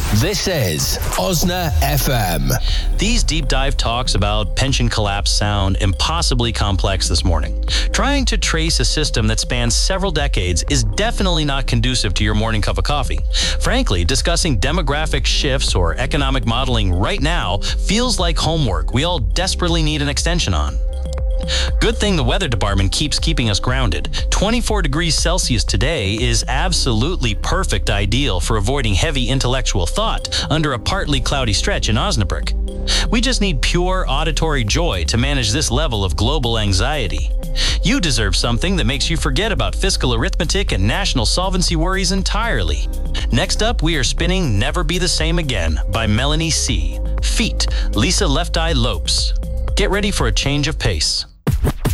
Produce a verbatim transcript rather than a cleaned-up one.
This is Osna F M. These deep dive talks about pension collapse sound impossibly complex this morning. Trying to trace a system that spans several decades is definitely not conducive to your morning cup of coffee. Frankly, discussing demographic shifts or economic modeling right now feels like homework we all desperately need an extension on. Good thing the weather department keeps keeping us grounded. twenty-four degrees Celsius today is absolutely perfect ideal for avoiding heavy intellectual thought under a partly cloudy stretch in Osnabrück. We just need pure auditory joy to manage this level of global anxiety. You deserve something that makes you forget about fiscal arithmetic and national solvency worries entirely. Next up, we are spinning Never Be the Same Again by Melanie C. Feat, Lisa Left Eye Lopes. Get ready for a change of pace.